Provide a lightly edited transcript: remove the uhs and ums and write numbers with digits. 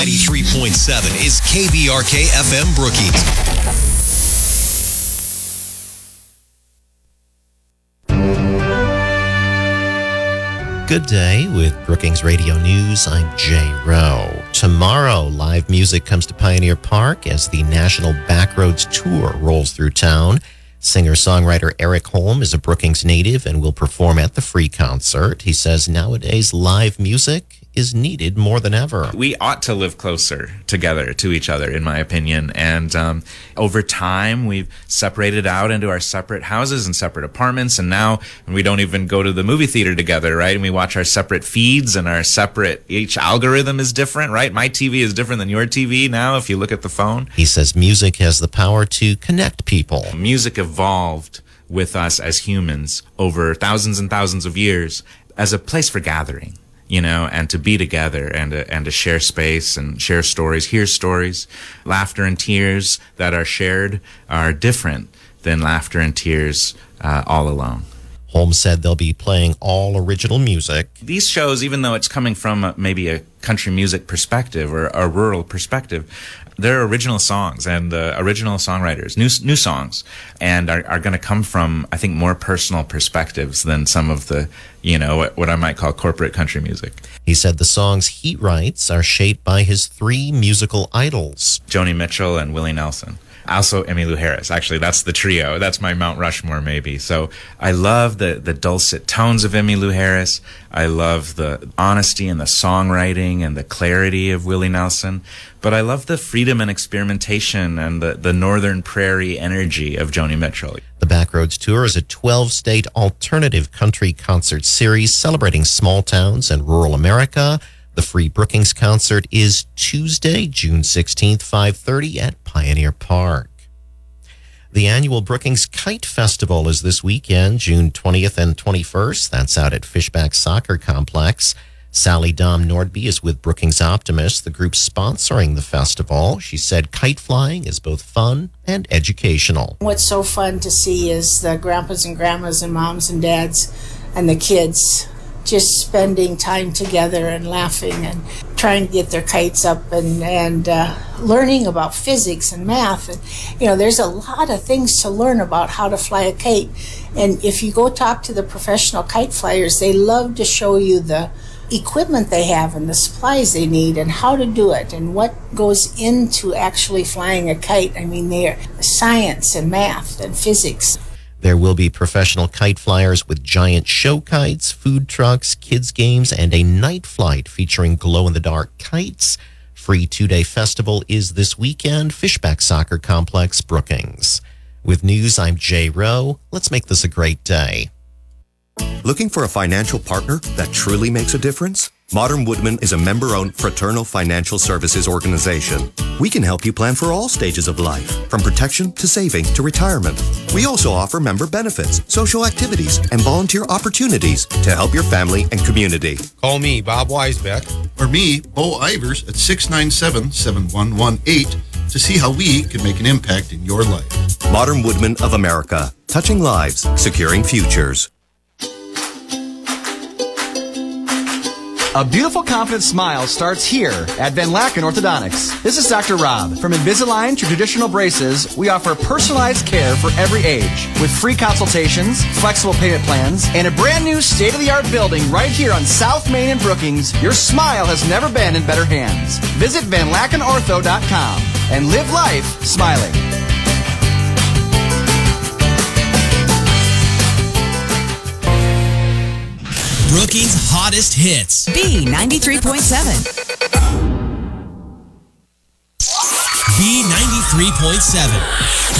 93.7 is KBRK FM Brookings. Good day with Brookings Radio News. I'm Jay Rowe. Tomorrow, live music comes to Pioneer Park as the National Backroads Tour rolls through town. Singer-songwriter Eric Holm is a Brookings native and will perform at the free concert. He says nowadays live music is needed more than ever. We ought to live closer together to each other, in my opinion. And over time, we've separated out into our separate houses and separate apartments. And now we don't even go to the movie theater together, right? And we watch our separate feeds and our separate, each algorithm is different, right? My TV is different than your TV now if you look at the phone. He says music has the power to connect people. Music evolved with us as humans over thousands and thousands of years as a place for gathering. And to be together and to share space and share stories, hear stories. Laughter and tears that are shared are different than laughter and tears all alone. Holmes said they'll be playing all original music. These shows, even though it's coming from maybe a country music perspective or a rural perspective, they're original songs and original songwriters, new songs, and are going to come from, I think, more personal perspectives than some of the, what I might call corporate country music. He said the songs he writes are shaped by his three musical idols, Joni Mitchell and Willie Nelson. Also, Emmylou Harris. Actually, that's the trio. That's my Mount Rushmore, maybe. So I love the dulcet tones of Emmylou Harris. I love the honesty and the songwriting and the clarity of Willie Nelson. But I love the freedom and experimentation and the northern prairie energy of Joni Mitchell. The Backroads Tour is a 12-state alternative country concert series celebrating small towns and rural America. The free Brookings concert is Tuesday, June 16th, 5:30 at Pioneer Park. The annual Brookings Kite Festival is this weekend, June 20th and 21st. That's out at Fishback Soccer Complex. Sally Dom Nordby is with Brookings Optimist, the group sponsoring the festival. She said kite flying is both fun and educational. What's so fun to see is the grandpas and grandmas and moms and dads and the kids just spending time together and laughing and trying to get their kites up and learning about physics and math. And, there's a lot of things to learn about how to fly a kite. And if you go talk to the professional kite flyers, they love to show you the equipment they have and the supplies they need and how to do it and what goes into actually flying a kite. I mean, they're science and math and physics. There will be professional kite flyers with giant show kites, food trucks, kids' games, and a night flight featuring glow-in-the-dark kites. Free two-day festival is this weekend, Fishback Soccer Complex, Brookings. With news, I'm Jay Rowe. Let's make this a great day. Looking for a financial partner that truly makes a difference? Modern Woodmen is a member-owned fraternal financial services organization. We can help you plan for all stages of life, from protection to saving to retirement. We also offer member benefits, social activities, and volunteer opportunities to help your family and community. Call me, Bob Weisbeck, or me, Bo Ivers, at 697-7118 to see how we can make an impact in your life. Modern Woodmen of America, touching lives, securing futures. A beautiful, confident smile starts here at Van Laken Orthodontics. This is Dr. Rob. From Invisalign to traditional braces, we offer personalized care for every age with free consultations, flexible payment plans, and a brand new state-of-the-art building right here on South Main in Brookings. Your smile has never been in better hands. Visit VanLakenOrtho.com and live life smiling. Brookings' hottest hits. B93.7. B93.7.